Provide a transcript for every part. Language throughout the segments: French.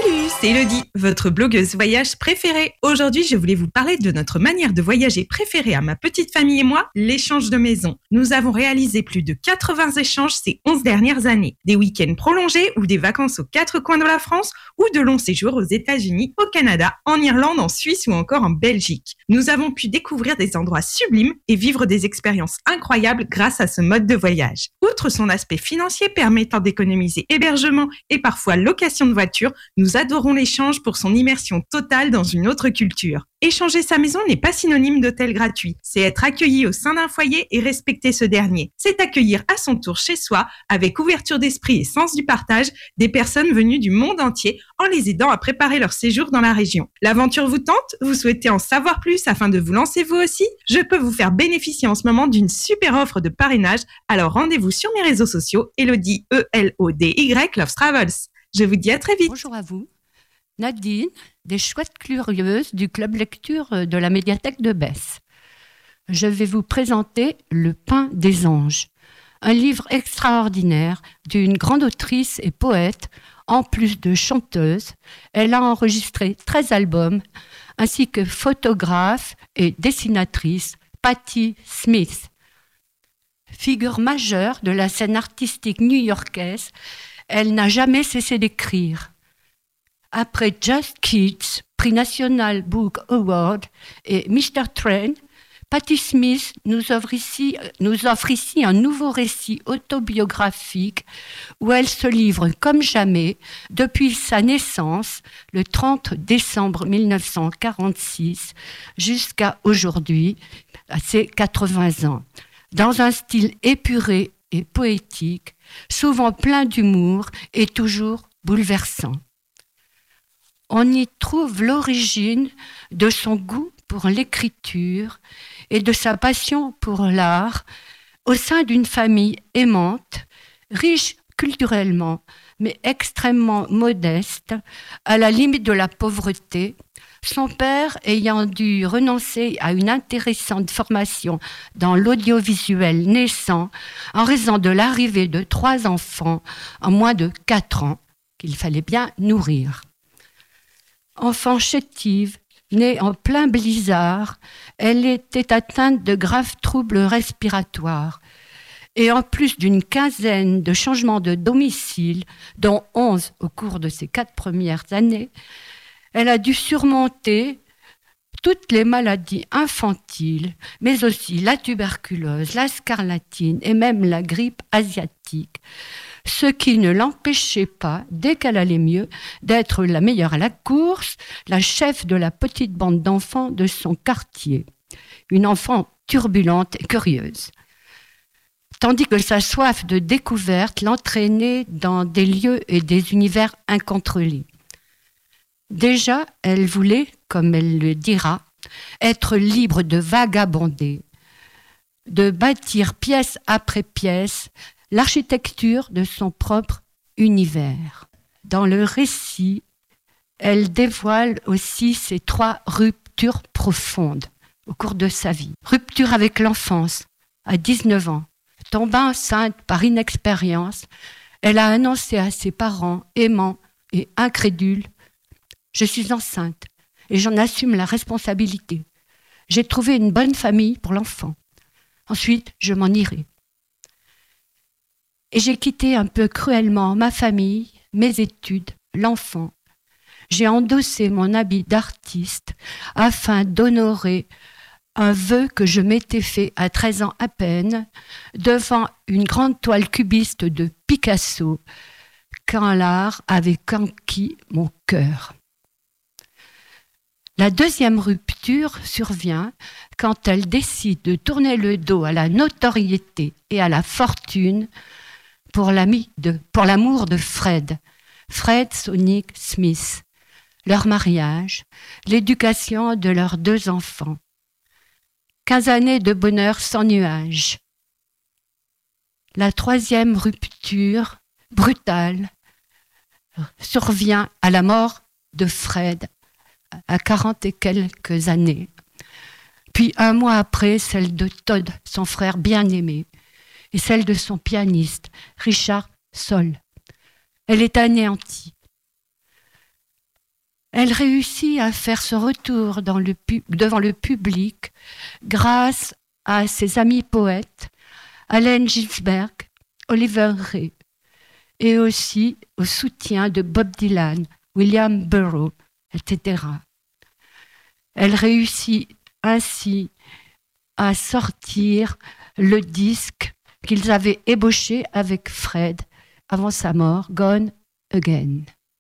Salut, c'est Elodie, votre blogueuse voyage préférée. Aujourd'hui, je voulais vous parler de notre manière de voyager préférée à ma petite famille et moi, l'échange de maison. Nous avons réalisé plus de 80 échanges ces 11 dernières années. Des week-ends prolongés ou des vacances aux quatre coins de la France ou de longs séjours aux États-Unis, au Canada, en Irlande, en Suisse ou encore en Belgique. Nous avons pu découvrir des endroits sublimes et vivre des expériences incroyables grâce à ce mode de voyage. Outre son aspect financier permettant d'économiser hébergement et parfois location de voiture, nous adorons l'échange pour son immersion totale dans une autre culture. Échanger sa maison n'est pas synonyme d'hôtel gratuit. C'est être accueilli au sein d'un foyer et respecter ce dernier. C'est accueillir à son tour chez soi, avec ouverture d'esprit et sens du partage, des personnes venues du monde entier en les aidant à préparer leur séjour dans la région. L'aventure vous tente? Vous souhaitez en savoir plus afin de vous lancer vous aussi? Je peux vous faire bénéficier en ce moment d'une super offre de parrainage, alors rendez-vous sur mes réseaux sociaux, Elodie, E-L-O-D-Y, Love Travels. Je vous dis à très vite. Bonjour à vous. Nadine, des chouettes curieuses du club lecture de la médiathèque de Besse. Je vais vous présenter Le Pain des anges, un livre extraordinaire d'une grande autrice et poète. En plus de chanteuse, elle a enregistré 13 albums, ainsi que photographe et dessinatrice Patti Smith. Figure majeure de la scène artistique new-yorkaise, elle n'a jamais cessé d'écrire. Après Just Kids, prix National Book Award et Mr. Train, Patti Smith nous offre ici un nouveau récit autobiographique où elle se livre comme jamais depuis sa naissance, le 30 décembre 1946, jusqu'à aujourd'hui, à ses 80 ans, dans un style épuré et poétique, souvent plein d'humour et toujours bouleversant. On y trouve l'origine de son goût pour l'écriture et de sa passion pour l'art au sein d'une famille aimante, riche culturellement, mais extrêmement modeste, à la limite de la pauvreté, son père ayant dû renoncer à une intéressante formation dans l'audiovisuel naissant en raison de l'arrivée de 3 enfants en moins de 4 ans qu'il fallait bien nourrir. Enfant chétive, née en plein blizzard, elle était atteinte de graves troubles respiratoires. Et en plus d'une quinzaine de changements de domicile, dont 11 au cours de ses 4 premières années, elle a dû surmonter toutes les maladies infantiles, mais aussi la tuberculose, la scarlatine et même la grippe asiatique, ce qui ne l'empêchait pas, dès qu'elle allait mieux, d'être la meilleure à la course, la chef de la petite bande d'enfants de son quartier. Une enfant turbulente et curieuse. Tandis que sa soif de découverte l'entraînait dans des lieux et des univers incontrôlés. Déjà, elle voulait, comme elle le dira, être libre de vagabonder, de bâtir pièce après pièce l'architecture de son propre univers. Dans le récit, elle dévoile aussi ses 3 ruptures profondes au cours de sa vie. Rupture avec l'enfance, à 19 ans. Tombant enceinte par inexpérience, elle a annoncé à ses parents, aimants et incrédules, « Je suis enceinte et j'en assume la responsabilité. J'ai trouvé une bonne famille pour l'enfant. Ensuite, je m'en irai. » Et j'ai quitté un peu cruellement ma famille, mes études, l'enfant. J'ai endossé mon habit d'artiste afin d'honorer un vœu que je m'étais fait à 13 ans à peine devant une grande toile cubiste de Picasso quand l'art avait conquis mon cœur. La deuxième rupture survient quand elle décide de tourner le dos à la notoriété et à la fortune pour l'amour de Fred Sonic Smith, leur mariage, l'éducation de leurs 2 enfants. 15 années de bonheur sans nuages. La 3e rupture, brutale, survient à la mort de Fred, à 40 et quelques années. Puis 1 mois après, celle de Todd, son frère bien-aimé, et celle de son pianiste, Richard Sol. Elle est anéantie. Elle réussit à faire son retour devant le public grâce à ses amis poètes, Allen Ginsberg, Oliver Reed, et aussi au soutien de Bob Dylan, William Burroughs, etc. Elle réussit ainsi à sortir le disque qu'ils avaient ébauché avec Fred avant sa mort, Gone Again.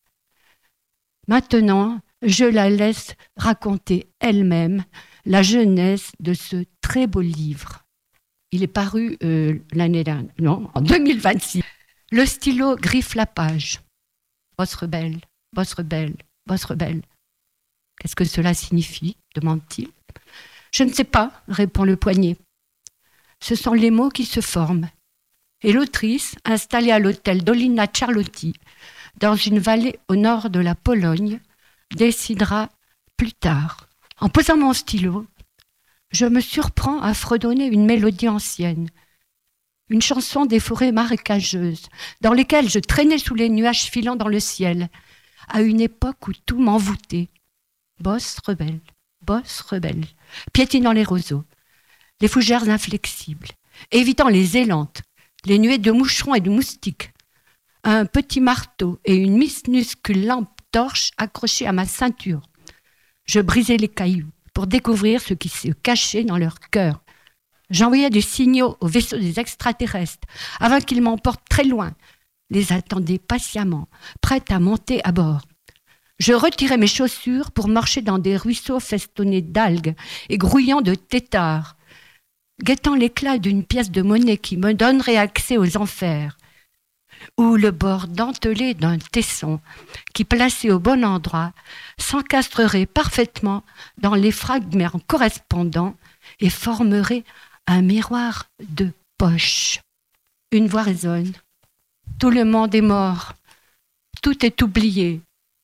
Maintenant, je la laisse raconter elle-même la genèse de ce très beau livre. Il est paru l'année dernière, non, en 2026. Le stylo griffe la page. Boss rebelle, boss rebelle, boss rebelle. Qu'est-ce que cela signifie ? Demande-t-il. Je ne sais pas, répond le poignet. Ce sont les mots qui se forment. Et l'autrice, installée à l'hôtel Dolina Charlotti, dans une vallée au nord de la Pologne, décidera plus tard. En posant mon stylo, je me surprends à fredonner une mélodie ancienne, une chanson des forêts marécageuses, dans lesquelles je traînais sous les nuages filant dans le ciel, à une époque où tout m'envoûtait. Boss rebelle, piétinant les roseaux, les fougères inflexibles, évitant les élantes, les nuées de moucherons et de moustiques, un petit marteau et une minuscule lampe torche accrochée à ma ceinture. Je brisais les cailloux pour découvrir ce qui se cachait dans leur cœur. J'envoyais des signaux aux vaisseaux des extraterrestres avant qu'ils m'emportent très loin. Les attendais patiemment, prêtes à monter à bord. Je retirais mes chaussures pour marcher dans des ruisseaux festonnés d'algues et grouillant de têtards, guettant l'éclat d'une pièce de monnaie qui me donnerait accès aux enfers, ou le bord dentelé d'un tesson qui, placé au bon endroit, s'encastrerait parfaitement dans les fragments correspondants et formerait un miroir de poche. Une voix résonne. Tout le monde est mort. Tout est oublié.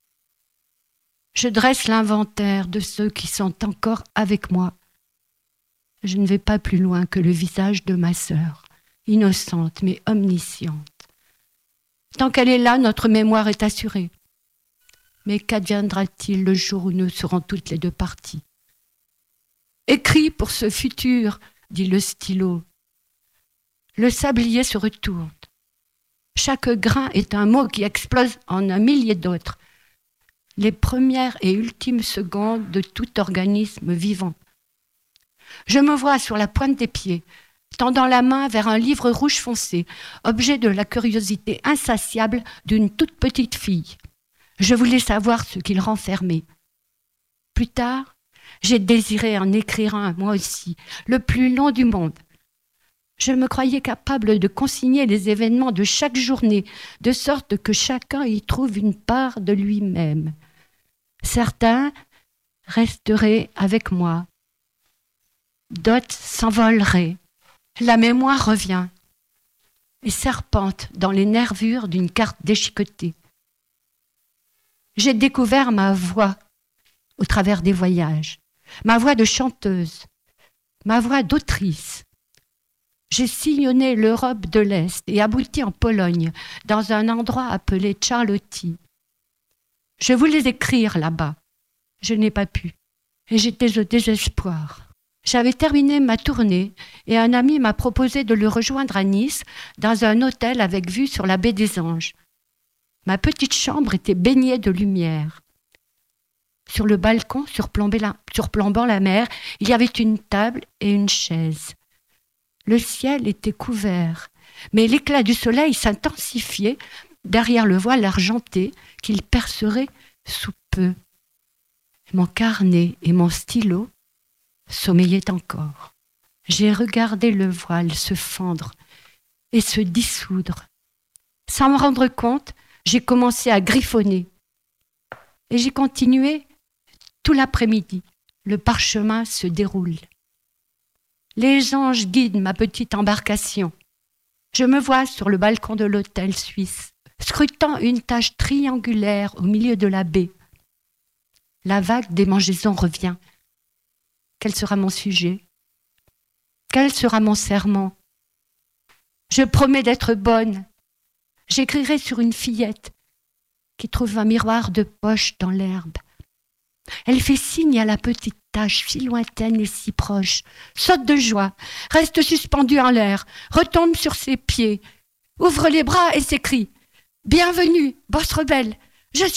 Je dresse l'inventaire de ceux qui sont encore avec moi. Je ne vais pas plus loin que le visage de ma sœur, innocente mais omnisciente. Tant qu'elle est là, notre mémoire est assurée. Mais qu'adviendra-t-il le jour où nous serons toutes les deux parties ? Écris pour ce futur, dit le stylo. Le sablier se retourne. Chaque grain est un mot qui explose en un millier d'autres. Les premières et ultimes secondes de tout organisme vivant. Je me vois sur la pointe des pieds, tendant la main vers un livre rouge foncé, objet de la curiosité insatiable d'une toute petite fille. Je voulais savoir ce qu'il renfermait. Plus tard, j'ai désiré en écrire un, moi aussi, le plus long du monde. Je me croyais capable de consigner les événements de chaque journée, de sorte que chacun y trouve une part de lui-même. Certains resteraient avec moi. D'autres s'envoleraient. La mémoire revient et serpente dans les nervures d'une carte déchiquetée. J'ai découvert ma voix au travers des voyages, ma voix de chanteuse, ma voix d'autrice. J'ai sillonné l'Europe de l'Est et abouti en Pologne, dans un endroit appelé Charlotti. Je voulais écrire là-bas. Je n'ai pas pu. Et j'étais au désespoir. J'avais terminé ma tournée et un ami m'a proposé de le rejoindre à Nice, dans un hôtel avec vue sur la baie des Anges. Ma petite chambre était baignée de lumière. Sur le balcon, surplombant la mer, il y avait une table et une chaise. Le ciel était couvert, mais l'éclat du soleil s'intensifiait derrière le voile argenté qu'il percerait sous peu. Mon carnet et mon stylo sommeillaient encore. J'ai regardé le voile se fendre et se dissoudre. Sans me rendre compte, j'ai commencé à griffonner. Et j'ai continué tout l'après-midi. Le parchemin se déroule. Les anges guident ma petite embarcation. Je me vois sur le balcon de l'hôtel suisse, scrutant une tache triangulaire au milieu de la baie. La vague des mangeaisons revient. Quel sera mon sujet ? Quel sera mon serment ? Je promets d'être bonne. J'écrirai sur une fillette qui trouve un miroir de poche dans l'herbe Elle fait signe à la petite tache, si lointaine et si proche. Saute de joie, reste suspendue en l'air, retombe sur ses pieds, ouvre les bras et s'écrie « Bienvenue, bosse rebelle, je suis toi !»